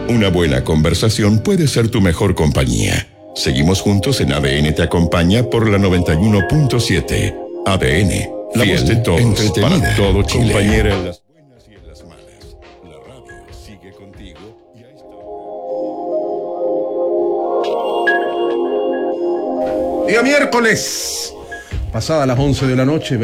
Una buena conversación puede ser tu mejor compañía. Seguimos juntos en ADN Te Acompaña por la 91.7. ADN, la voz de todos, entretenida, para todo Chile. Compañera en las buenas y en las malas. La radio sigue contigo y a esta hora. Día miércoles, pasada las 11 de la noche,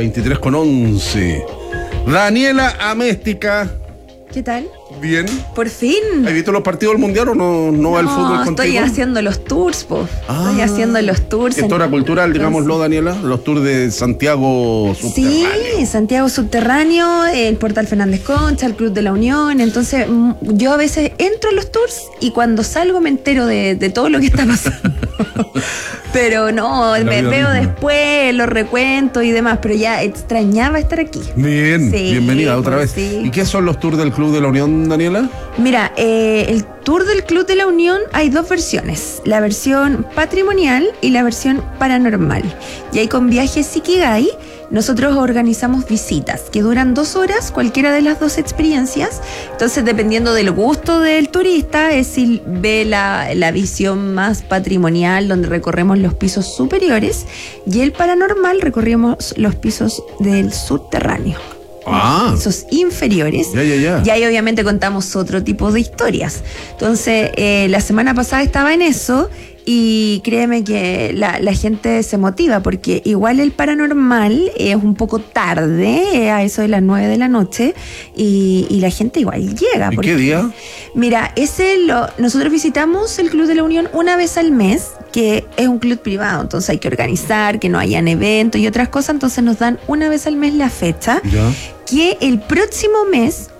23:11. Daniela Améstica. ¿Qué tal? Bien. Por fin. ¿Has visto los partidos del Mundial o no va el fútbol contigo? Estoy haciendo los tours, po. Estoy haciendo los tours. Es hora cultural, digámoslo, Daniela. Los tours de Santiago Subterráneo. Sí, Santiago Subterráneo, el Portal Fernández Concha, el Club de la Unión. Entonces, yo a veces entro a los tours y cuando salgo me entero de todo lo que está pasando. Pero no, me veo después los recuentos y demás, pero ya extrañaba estar aquí. Bien, sí, bienvenida otra vez. Sí. ¿Y qué son los tours del Club de la Unión, Daniela? Mira, el tour del Club de la Unión hay dos versiones, la versión patrimonial y la versión paranormal. Y ahí con Viajes Ikigai nosotros organizamos visitas que duran 2 horas, cualquiera de las dos experiencias. Entonces, dependiendo del gusto del turista, es si ve la visión más patrimonial, donde recorremos los pisos superiores, y el paranormal recorrimos los pisos del subterráneo. Pisos inferiores. Y ahí obviamente contamos otro tipo de historias. Entonces, la semana pasada estaba en eso. Y créeme que la gente se motiva, porque igual el paranormal es un poco tarde, a eso de las 9 de la noche, y la gente igual llega. ¿Y qué día? Mira, nosotros visitamos el Club de la Unión una vez al mes, que es un club privado, entonces hay que organizar, que no hayan eventos y otras cosas, entonces nos dan una vez al mes la fecha. Ya. Que el próximo mes,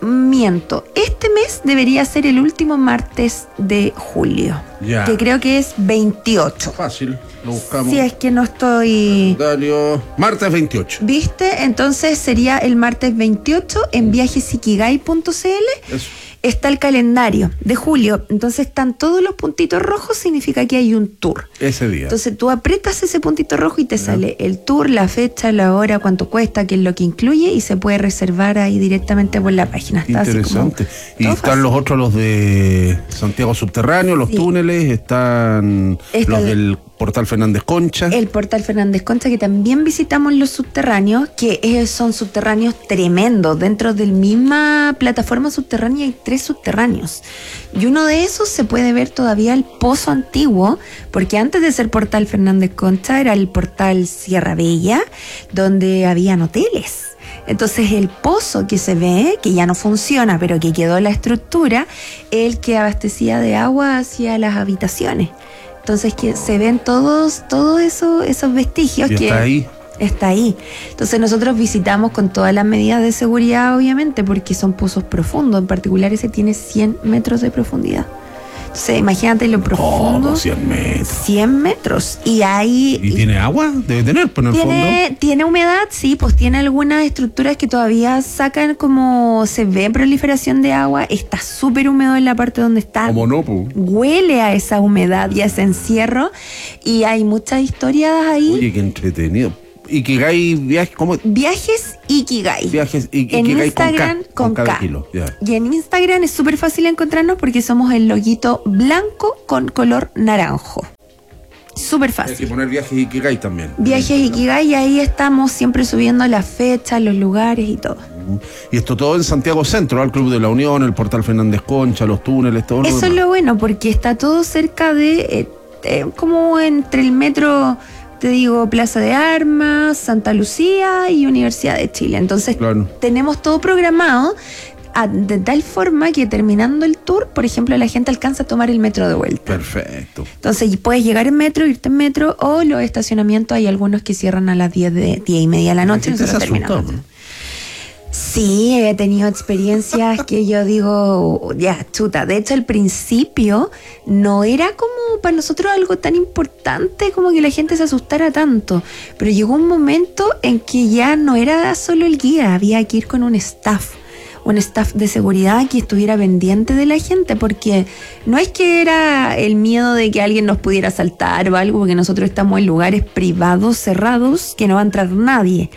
este mes debería ser el último martes de julio. Ya. Que creo que es 28. Fácil, lo buscamos. Si es que no estoy... Martes 28. ¿Viste? Entonces sería el martes 28 en viajesikigai.cl. Eso. Está el calendario de julio, entonces están todos los puntitos rojos, significa que hay un tour. Ese día. Entonces tú aprietas ese puntito rojo y te sale el tour, la fecha, la hora, cuánto cuesta, qué es lo que incluye, y se puede reservar ahí directamente por la página. Está interesante. Y están fácil. los otros, los de Santiago Subterráneo, los túneles, están los del Portal Fernández Concha. El Portal Fernández Concha, que también visitamos los subterráneos, que son subterráneos tremendos. Dentro de la misma plataforma subterránea hay 3 subterráneos. Y uno de esos se puede ver todavía el pozo antiguo, porque antes de ser Portal Fernández Concha era el Portal Sierra Bella, donde habían hoteles. Entonces el pozo que se ve, que ya no funciona, pero que quedó la estructura, el que abastecía de agua hacia las habitaciones. Entonces que se ven todos esos vestigios. Y que está ahí. Está ahí. Entonces nosotros visitamos con todas las medidas de seguridad, obviamente, porque son pozos profundos. En particular ese tiene 100 metros de profundidad. Entonces imagínate lo profundo. 100 metros. 100 metros. Y ahí... ¿Y tiene agua? Debe tener, pues en el fondo. Tiene humedad, sí, pues tiene algunas estructuras que todavía sacan, como se ve proliferación de agua. Está súper húmedo en la parte donde está. Como no, pues. Huele a esa humedad y a ese encierro. Y hay muchas historias ahí. Oye, qué entretenido. Ikigai, ¿cómo? Viajes Ikigai. Viajes en Ikigai Instagram con cada K. kilo. Ya. Y en Instagram es súper fácil encontrarnos porque somos el loguito blanco con color naranjo. Súper fácil. Hay que poner Viajes Ikigai también. Viajes Ikigai, y ahí estamos siempre subiendo las fechas, los lugares y todo. Y esto todo en Santiago Centro, al Club de la Unión, el Portal Fernández Concha, los túneles, todo. Eso es lo bueno, porque está todo cerca de, como entre el metro, te digo, Plaza de Armas, Santa Lucía y Universidad de Chile. Entonces tenemos todo programado de tal forma que terminando el tour, por ejemplo, la gente alcanza a tomar el metro de vuelta. Perfecto. Entonces puedes llegar en metro, irte en metro, o los estacionamientos hay algunos que cierran a las 10:30 de la noche. ¿Nosotros terminamos? Sí, he tenido experiencias que yo digo, ya, chuta. De hecho, al principio no era como para nosotros algo tan importante como que la gente se asustara tanto. Pero llegó un momento en que ya no era solo el guía, había que ir con un staff de seguridad que estuviera pendiente de la gente, porque no es que era el miedo de que alguien nos pudiera asaltar o algo, porque nosotros estamos en lugares privados, cerrados, que no va a entrar nadie.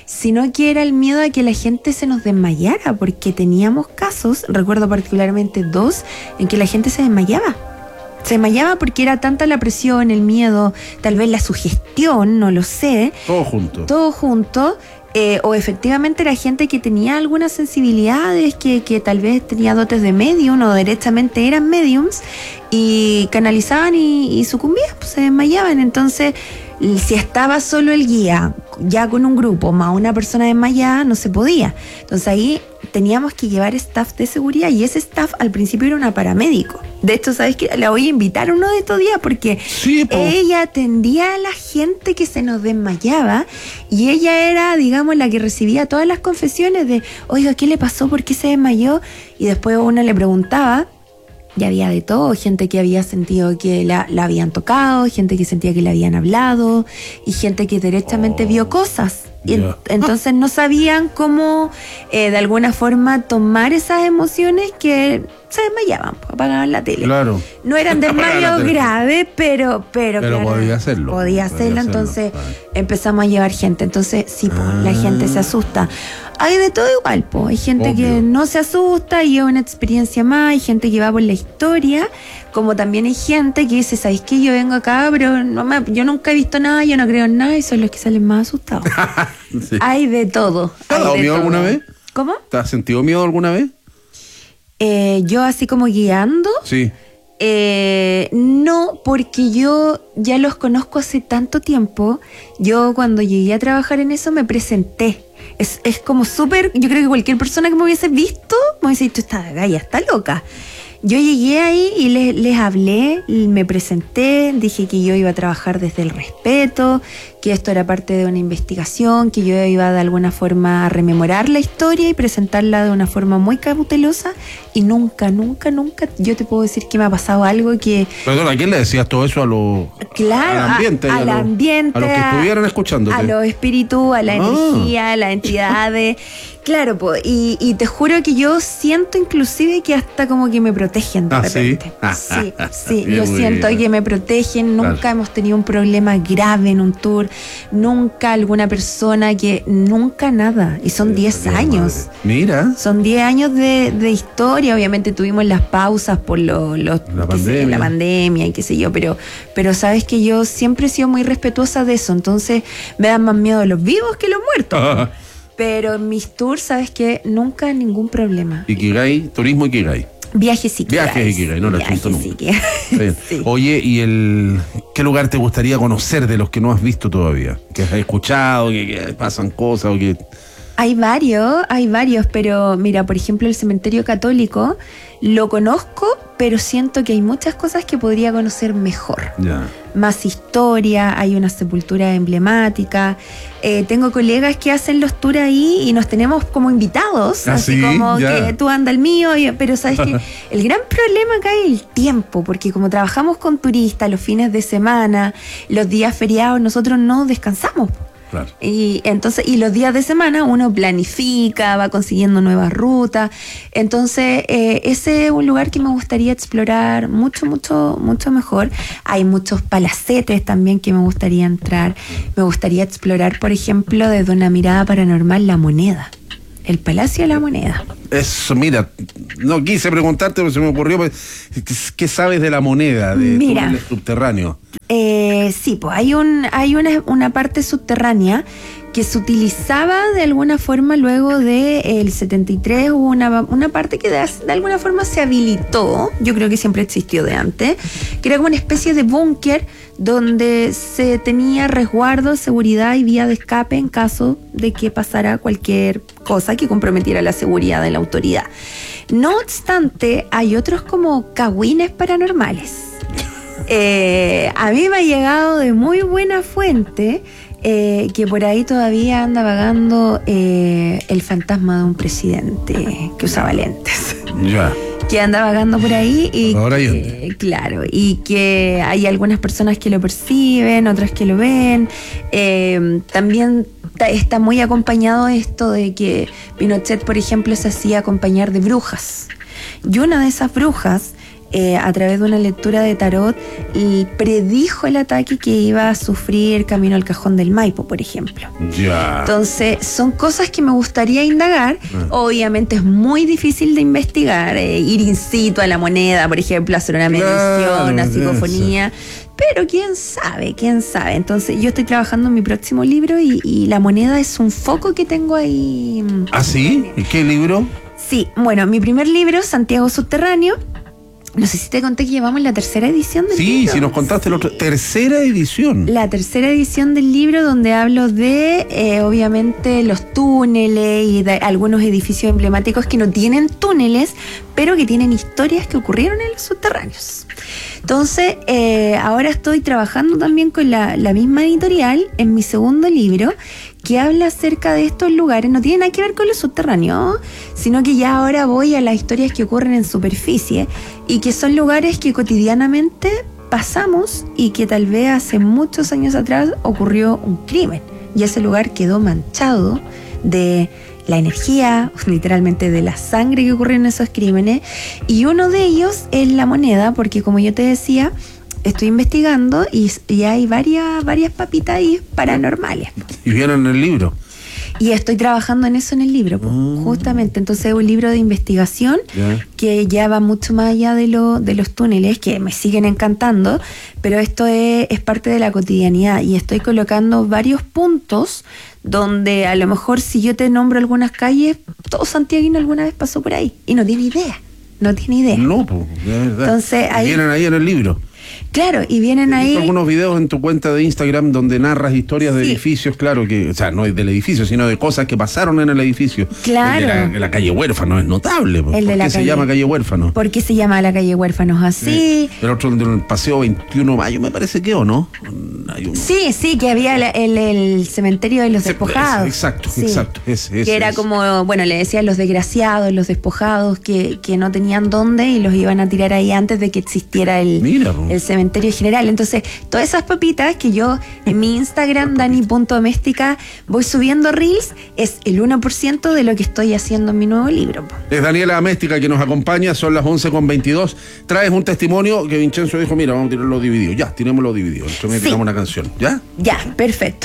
sino que era el miedo a que la gente se nos desmayara, porque teníamos casos, recuerdo particularmente 2, en que la gente se desmayaba. Se desmayaba porque era tanta la presión, el miedo, tal vez la sugestión, no lo sé. Todo junto. Todo junto. O efectivamente era gente que tenía algunas sensibilidades, que tal vez tenía dotes de medium o directamente eran mediums y canalizaban y sucumbían, pues se desmayaban. Entonces, si estaba solo el guía, ya con un grupo, más una persona desmayada, no se podía. Entonces ahí teníamos que llevar staff de seguridad y ese staff al principio era una paramédico. De hecho, ¿sabes qué? La voy a invitar uno de estos días porque ella atendía a la gente que se nos desmayaba y ella era, digamos, la que recibía todas las confesiones de, oiga, ¿qué le pasó? ¿Por qué se desmayó? Y después uno le preguntaba. Y había de todo, gente que había sentido que la habían tocado, gente que sentía que le habían hablado y gente que directamente vio cosas. Y entonces no sabían cómo de alguna forma tomar esas emociones que se desmayaban, apagaban la tele. Claro. No eran desmayos graves, pero claro, podía hacerlo. Podía hacerlo, entonces empezamos a llevar gente. Entonces sí, la gente se asusta. Hay de todo igual, hay gente que no se asusta y es una experiencia más, hay gente que va por la historia, como también hay gente que dice, ¿sabes qué? Yo vengo acá, pero yo nunca he visto nada, yo no creo en nada y son los que salen más asustados. Sí. Hay de todo. ¿Te has dado miedo alguna vez? ¿Cómo? ¿Te has sentido miedo alguna vez? Yo así como guiando. Sí. No, porque yo ya los conozco hace tanto tiempo. Yo cuando llegué a trabajar en eso me presenté. Es como súper, yo creo que cualquier persona que me hubiese visto me hubiese dicho, esta galla está loca. Yo llegué ahí y les hablé, me presenté, dije que yo iba a trabajar desde el respeto, que esto era parte de una investigación, que yo iba de alguna forma a rememorar la historia y presentarla de una forma muy cautelosa y nunca yo te puedo decir que me ha pasado algo que... Perdón, ¿a quién le decías todo eso? Claro, al ambiente, a los que estuvieran escuchándote. A los espíritus, a la energía, a las entidades. Claro, y te juro que yo siento inclusive que hasta como que me protegen de repente. Sí, yo siento que me protegen. Nunca hemos tenido un problema grave en un tour, nunca alguna persona que... Nunca nada. Y son 10 años. Madre. Mira. Son 10 años de historia. Obviamente tuvimos las pausas por la pandemia y qué sé yo, pero sabes que yo siempre he sido muy respetuosa de eso. Entonces me dan más miedo los vivos que los muertos. Pero en mis tours, ¿sabes qué? Nunca ningún problema. Ikigai, turismo Ikigai. Viajes Ikigai. Viajes Ikigai, no lo siento nunca. Sí. Oye, ¿qué lugar te gustaría conocer de los que no has visto todavía? Que has escuchado, que pasan cosas o que... Hay varios, pero mira, por ejemplo, el cementerio católico lo conozco, pero siento que hay muchas cosas que podría conocer mejor. Ya. Más historia, hay una sepultura emblemática. Tengo colegas que hacen los tours ahí y nos tenemos como invitados, así como que tú anda el mío, pero sabes que el gran problema acá es el tiempo, porque como trabajamos con turistas los fines de semana, los días feriados, nosotros no descansamos. Claro. Y entonces, y los días de semana uno planifica, va consiguiendo nuevas rutas. Entonces, ese es un lugar que me gustaría explorar mucho mejor. Hay muchos palacetes también que me gustaría entrar. Me gustaría explorar, por ejemplo, desde una mirada paranormal, La Moneda. El Palacio de la Moneda. Eso, mira, no quise preguntarte, pero se me ocurrió. ¿Qué sabes de La Moneda, de túneles subterráneos? Sí, pues hay una parte subterránea que se utilizaba de alguna forma luego del 73, hubo una parte que de alguna forma se habilitó, yo creo que siempre existió de antes, que era como una especie de búnker donde se tenía resguardo, seguridad y vía de escape en caso de que pasara cualquier cosa que comprometiera la seguridad de la autoridad. No obstante, hay otros como cagüines paranormales. A mí me ha llegado de muy buena fuente que por ahí todavía anda vagando el fantasma de un presidente que usaba lentes. Ya. Que anda vagando por ahí y ahora claro, y que hay algunas personas que lo perciben, otras que lo ven. También está muy acompañado esto de que Pinochet, por ejemplo, se hacía acompañar de brujas. Y una de esas brujas a través de una lectura de tarot, predijo el ataque que iba a sufrir camino al Cajón del Maipo, por ejemplo. Ya. Entonces, son cosas que me gustaría indagar. Obviamente es muy difícil de investigar, ir in situ a la moneda, por ejemplo, hacer una medición, una psicofonía. Pero quién sabe. Entonces, yo estoy trabajando en mi próximo libro y la moneda es un foco que tengo ahí. ¿Ah, sí? ¿Y qué libro? Sí, bueno, mi primer libro, Santiago Subterráneo. No sé si te conté que llevamos la tercera edición del libro. Sí, si nos contaste la otra. Tercera edición. La tercera edición del libro, donde hablo de, obviamente, los túneles y de algunos edificios emblemáticos que no tienen túneles, pero que tienen historias que ocurrieron en los subterráneos. Entonces, ahora estoy trabajando también con la misma editorial en mi segundo libro, que habla acerca de estos lugares. No tiene nada que ver con los subterráneos, sino que ya ahora voy a las historias que ocurren en superficie y que son lugares que cotidianamente pasamos y que tal vez hace muchos años atrás ocurrió un crimen y ese lugar quedó manchado de la energía, literalmente de la sangre que ocurrió en esos crímenes, y uno de ellos es la moneda, porque como yo te decía, estoy investigando y hay varias papitas ahí paranormales. Y vienen en el libro. Y estoy trabajando en eso en el libro, justamente. Entonces es un libro de investigación que ya va mucho más allá de los túneles, que me siguen encantando, pero esto es parte de la cotidianidad y estoy colocando varios puntos donde a lo mejor si yo te nombro algunas calles, todo santiaguino alguna vez pasó por ahí y no tiene idea. No, pues, de verdad. Entonces, vienen ahí en el libro. Claro, y vienen ahí. He visto algunos videos en tu cuenta de Instagram donde narras historias de edificios, claro, que, o sea, no es del edificio, sino de cosas que pasaron en el edificio. Claro. El de la calle Huérfano es notable. ¿Por qué se llama calle Huérfano? ¿Por qué se llama la calle Huérfanos así? El otro del Paseo 21 de Mayo, me parece que, ¿o no? Sí, que había el cementerio de los despojados. Exacto. Que era como, bueno, le decían los desgraciados, los despojados, que no tenían dónde y los iban a tirar ahí antes de que existiera el cementerio general. Entonces, todas esas papitas que yo en mi Instagram, dani.doméstica, voy subiendo reels, es el 1% de lo que estoy haciendo en mi nuevo libro. Es Daniela Doméstica que nos acompaña, son las 11:22. Traes un testimonio que Vincenzo dijo, mira, vamos a tirarlo dividido. Ya, tirémoslo dividido. Entonces tiramos una canción, ¿ya? Ya, perfecto.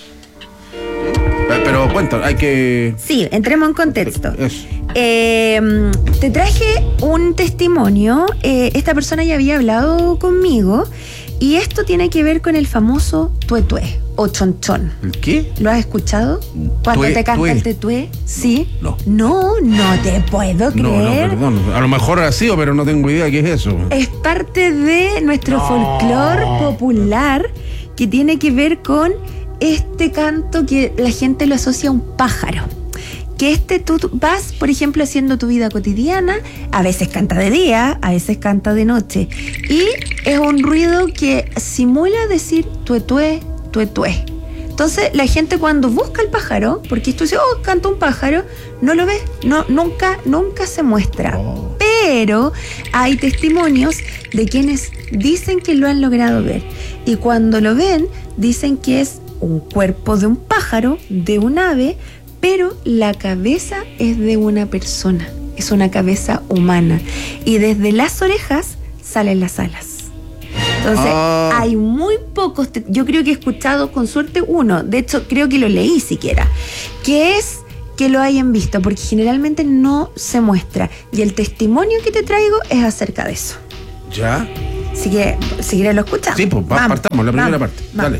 Pero cuéntanos, hay que... Sí, entremos en contexto. Eso. Te traje un testimonio. Esta persona ya había hablado conmigo y esto tiene que ver con el famoso tuetué o chonchón. ¿El qué? ¿Lo has escuchado? Cuando te canta el tetué. ¿Sí? No te puedo creer. No, perdón. A lo mejor ha sido, pero no tengo idea qué es eso. Es parte de nuestro folclore popular que tiene que ver con este canto que la gente lo asocia a un pájaro. Que tú vas, por ejemplo, haciendo tu vida cotidiana, a veces canta de día, a veces canta de noche. Y es un ruido que simula decir tuetué, tuetué. Entonces la gente cuando busca el pájaro, porque tú dices, canta un pájaro, no lo ves, nunca se muestra. Pero hay testimonios de quienes dicen que lo han logrado ver. Y cuando lo ven, dicen que es un cuerpo de un pájaro, de un ave, pero la cabeza es de una persona, es una cabeza humana. Y desde las orejas salen las alas. Entonces, hay muy pocos, yo creo que he escuchado con suerte uno, de hecho creo que lo leí siquiera, que es que lo hayan visto, porque generalmente no se muestra. Y el testimonio que te traigo es acerca de eso. ¿Ya? Así que, si quieres lo escuchamos. Sí, pues partamos, la primera parte. Dale.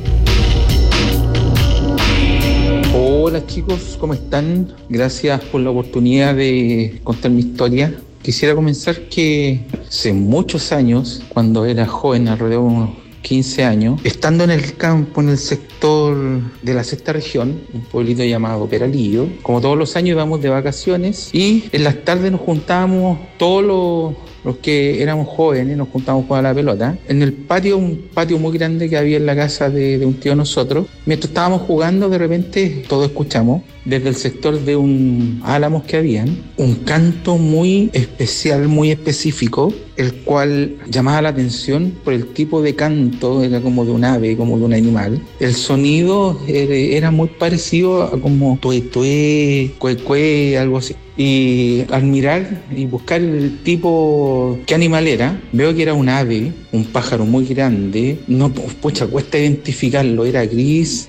Hola chicos, ¿cómo están? Gracias por la oportunidad de contar mi historia. Quisiera comenzar que hace muchos años, cuando era joven, alrededor de unos 15 años, estando en el campo, en el sector de la sexta región, un pueblito llamado Peralillo, como todos los años íbamos de vacaciones y en las tardes nos juntábamos todos los que éramos jóvenes, nos juntábamos a jugar a la pelota, en el patio, un patio muy grande que había en la casa de un tío de nosotros. Mientras estábamos jugando, de repente todos escuchamos, desde el sector de un álamos que habían, un canto muy especial, muy específico, el cual llamaba la atención por el tipo de canto, era como de un ave, como de un animal. El sonido era muy parecido a como tué, tué, cue, cue, algo así. Y al mirar y buscar el tipo, qué animal era, veo que era un ave, un pájaro muy grande. No, pucha, cuesta identificarlo. Era gris,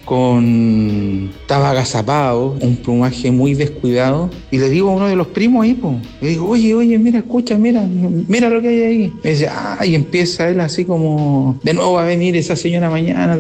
estaba agazapado, un plumaje muy descuidado. Y le digo a uno de los primos ahí, pues, le digo, oye, mira, escucha, mira lo que hay ahí. Me dice, y empieza él así como, de nuevo va a venir esa señora mañana,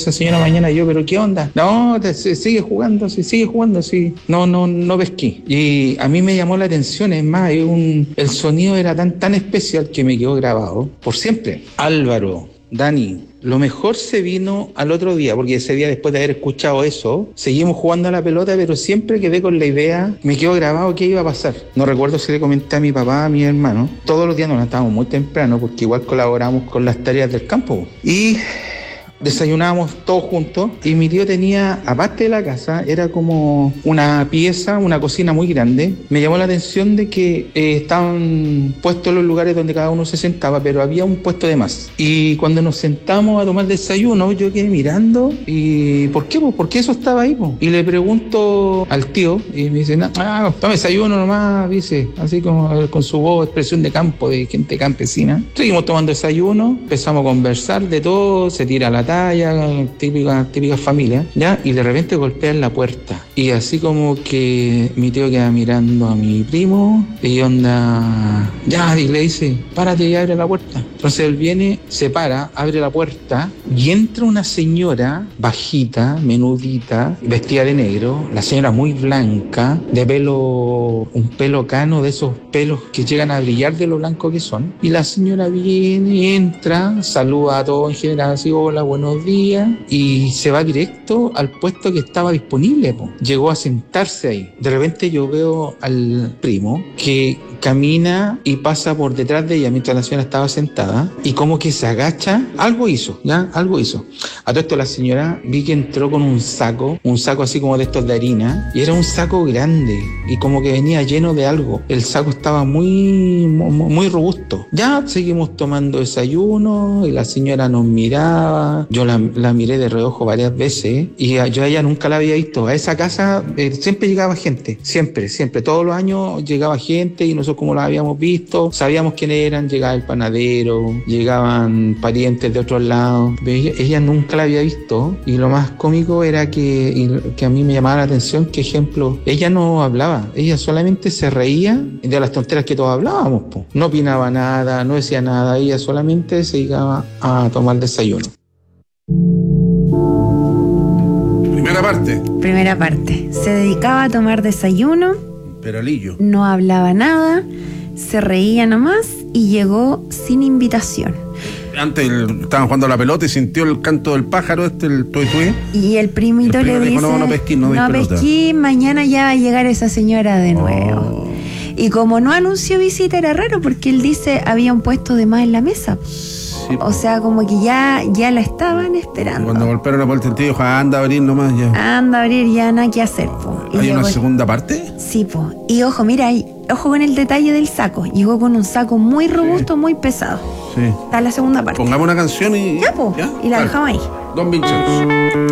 Y yo, pero ¿qué onda? No, sigue jugando, sí. No pesqué. Y a mí me llamó la atención, es más, el sonido era tan especial que me quedó grabado por siempre. Álvaro, Dani, lo mejor se vino al otro día, porque ese día, después de haber escuchado eso, seguimos jugando a la pelota, pero siempre quedé con la idea, me quedó grabado qué iba a pasar. No recuerdo si le comenté a mi papá, a mi hermano. Todos los días nos levantábamos muy temprano, porque igual colaboramos con las tareas del campo. Y desayunábamos todos juntos, y mi tío tenía, aparte de la casa, era como una pieza, una cocina muy grande. Me llamó la atención de que estaban puestos los lugares donde cada uno se sentaba, pero había un puesto de más. Y cuando nos sentamos a tomar desayuno, yo quedé mirando, y ¿por qué? ¿Por qué eso estaba ahí? Y le pregunto al tío, y me dice, toma desayuno nomás, dice, así como con su voz, expresión de campo, de gente campesina. Seguimos tomando desayuno, empezamos a conversar de todo, se tira la talla, típica familia, ¿ya? Y de repente golpean la puerta. Y así como que mi tío queda mirando a mi primo, y onda, y le dice, párate y abre la puerta. Entonces él viene, se para, abre la puerta, y entra una señora bajita, menudita, vestida de negro, la señora muy blanca, de un pelo cano, de esos pelos que llegan a brillar de lo blanco que son. Y la señora viene, entra, saluda a todos en general, así, hola, buenos días, y se va directo al puesto que estaba disponible. Llegó a sentarse ahí. De repente yo veo al primo que camina y pasa por detrás de ella mientras la señora estaba sentada, y como que se agacha, algo hizo. A todo esto la señora vi que entró con un saco así como de estos de harina, y era un saco grande, y como que venía lleno de algo. El saco estaba muy robusto. Ya seguimos tomando desayuno, y la señora nos miraba. Yo la miré de reojo varias veces, y yo a ella nunca la había visto. A esa casa siempre llegaba gente, siempre, todos los años llegaba gente, y nosotros, como la habíamos visto, sabíamos quiénes eran. Llegaba el panadero, llegaban parientes de otros lados, pero ella nunca la había visto. Y lo más cómico era que a mí me llamaba la atención, que ejemplo, ella no hablaba, ella solamente se reía de las tonteras que todos hablábamos, no opinaba nada, no decía nada, ella solamente se llegaba a tomar desayuno. Primera parte. Se dedicaba a tomar desayuno. Peralillo. No hablaba nada, se reía nomás, y llegó sin invitación. Antes estaban jugando a la pelota y sintió el canto del pájaro, el tuí-tuí. Y el primito le dice, dijo, no pesquí, mañana ya va a llegar esa señora de nuevo. Y como no anunció visita, era raro, porque él dice, había un puesto de más en la mesa. Sí, o sea, como que ya la estaban esperando. Cuando golpearon la puerta, el tío dijo, anda a abrir nomás ya. Anda a abrir, ya nada que hacer, ¿Hay una segunda parte? Sí, y ojo, mira, ojo con el detalle del saco. Llegó con un saco muy robusto, muy pesado. Sí. Está la segunda parte. Pongamos una canción y... Ya, y la dejamos ahí. Don Vincenzo.